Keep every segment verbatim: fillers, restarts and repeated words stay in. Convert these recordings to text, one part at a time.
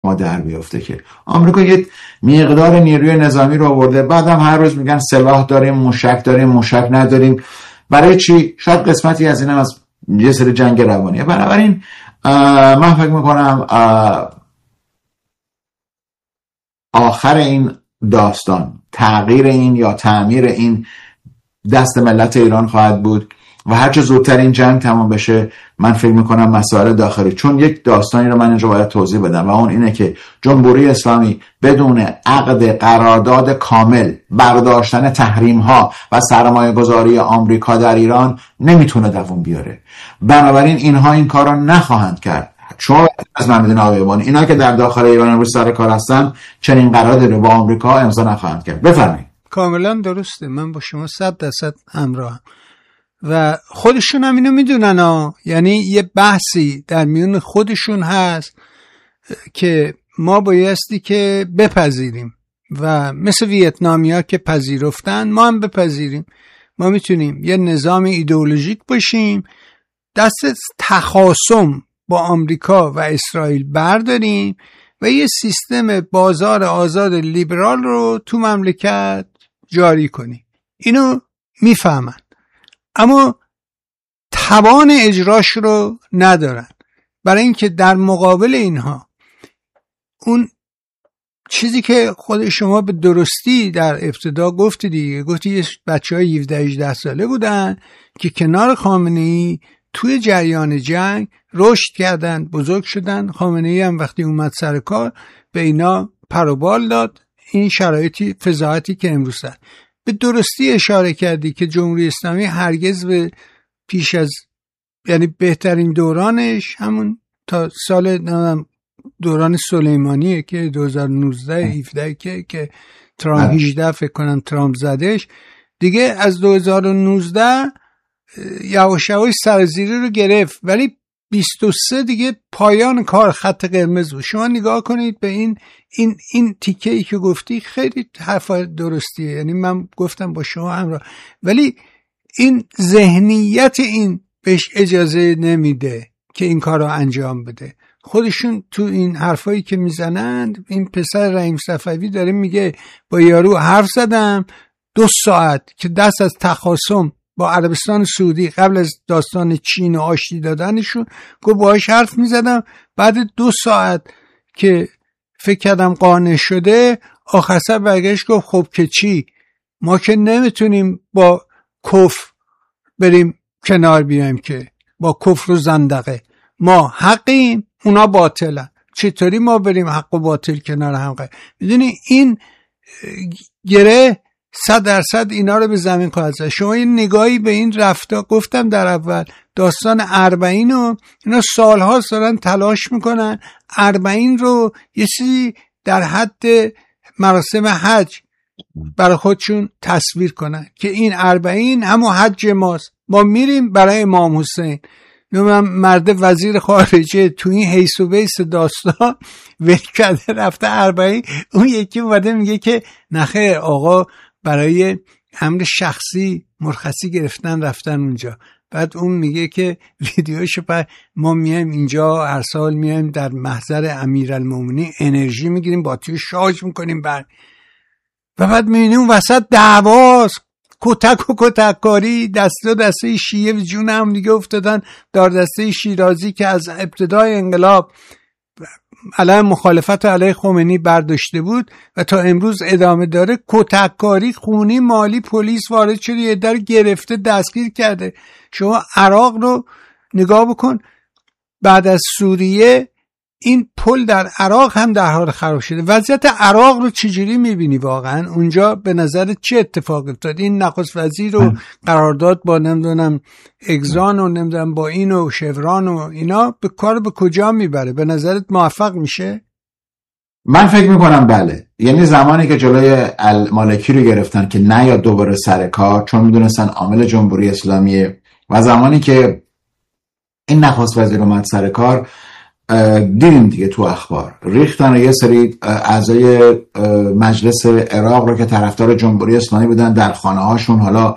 ما در بیافته که آمریکا یه مقدار نیروی نظامی رو آورده، بعدم هر روز میگن سلاح داریم، موشک داریم، موشک نداریم. برای چی؟ شاید قسمتی از این هم از یه سری جنگ روانیه. بنابراین من فکر میکنم آخر این داستان تغییر این یا تعمیر این دست ملت ایران خواهد بود و هرچه زودتر این جنگ تمام بشه من فکر میکنم مسائل داخلی، چون یک داستانی رو من اینجا باید توضیح بدم و اون اینه که جمهوری اسلامی بدون عقد قرارداد کامل، برداشتن تحریم ها و سرمایه گذاری آمریکا در ایران نمیتونه دوام بیاره. بنابراین اینها این کار رو نخواهند کرد، چون از من میدونه آقای بانی اینا که در داخل ایران امروز سر کار هستن چنین قراردادی رو با آمریکا امضا نخواهند کرد. بفرمایید. کاملا درسته، من با شما صد درصد همراهم و خودشون هم اینو میدونن ها. یعنی یه بحثی در میون خودشون هست که ما بایستی که بپذیریم و مثل ویتنامیا که پذیرفتن ما هم بپذیریم. ما میتونیم یه نظام ایدئولوژیک باشیم، دست تخاصم با آمریکا و اسرائیل برداریم و یه سیستم بازار آزاد لیبرال رو تو مملکت جاری کنیم. اینو میفهمن اما توان اجراش رو ندارن، برای اینکه در مقابل اینها اون چیزی که خود شما به درستی در ابتدا گفتی دیگه، گفتی بچه های هفده هجده ساله بودن که کنار خامنه‌ای توی جریان جنگ رشد کردن، بزرگ شدن. خامنه‌ای هم وقتی اومد سر کار به اینا پروبال داد. این شرایطی فضاحتی که امروز هست. به درستی اشاره کردی که جمهوری اسلامی هرگز به پیش از یعنی بهترین دورانش همون تا سال دوران سلیمانیه که دو هزار و نوزده هفده که که ترامپ هجده فکر کنم ترامپ زدش دیگه. از دو هزار و نوزده یواش یواش سرزیری رو گرفت، ولی بیست و سه دیگه پایان کار خط قرمز بود. شما نگاه کنید به این این این تیکه ای که گفتی، خیلی حرف درستیه، یعنی من گفتم با شما همراه، ولی این ذهنیت این بهش اجازه نمیده که این کار رو انجام بده. خودشون تو این حرفایی که میزنند، این پسر رحیم صفوی داره میگه با یارو حرف زدم دو ساعت که دست از تخاصم با عربستان سعودی قبل از داستان چین و آشتی دادنشون گفت باهاش حرف میزدم، بعد دو ساعت که فکر کردم قانع شده آخر سر برگشت گفت خب که چی، ما که نمیتونیم با کفر بریم کنار بیایم، که با کفر و زندقه ما حقیم اونا باطلن، چطوری ما بریم حق و باطل کنار هم قرار. میدونی این گره صد درصد اینا رو به زمین خواهد زد. شما یه نگاهی به این رفتا، گفتم در اول داستان اربعین رو اینا سالها دارن تلاش میکنن اربعین رو یه چیزی در حد مراسم حج برای خودشون تصویر کنن که این اربعین همون حج ماست، ما میریم برای امام حسین. من مرد وزیر خارجه تو این حیث و بیس داستان ول کرده رفته اربعین، اون یکی اومده میگه که نخیر آقا برای امر شخصی مرخصی گرفتن رفتن اونجا. بعد اون میگه که ویدیوشو پر ما میایم اینجا هر سال میایم در محضر امیرالمومنین انرژی میگیریم باتری شارژ میکنیم بر و بعد میبینیم اون وسط دعواست، کتک و کتککاری، دسته دسته شیعه و جون هم دیگه افتادن. دار دسته شیرازی که از ابتدای انقلاب علیه مخالفت علیه خمینی برداشته بود و تا امروز ادامه داره، کتککاری، خونی، مالی، پلیس وارد شده یه در گرفته دستگیر کرده. شما عراق رو نگاه بکن، بعد از سوریه این پل در عراق هم در حال خراب شده. وضعیت عراق رو چجوری میبینی واقعا؟ اونجا به نظر چه اتفاق افتاد؟ این نخست وزیر رو قرارداد با نمیدونم اگزان و نمیدونم با این و شوران و اینا به کار به کجا میبره؟ به نظرت موفق میشه؟ من فکر میکنم بله. یعنی زمانی که جلوی المالکی رو گرفتن که نیاد دوباره سر کار چون میدونستن عامل جمهوری اسلامیه، و زمانی که این نخست وزیر اومد سر کار دیدیم دیگه تو اخبار ریختن یه سری اعضای مجلس عراق رو که طرفدار جمهوری اسلامی بودن در خانه هاشون، حالا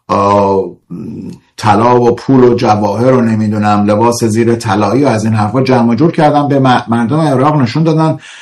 طلا و پول و جواهر و نمیدونم لباس زیر طلایی و از این حرفا جمع جور کردن، به مردم عراق نشون دادن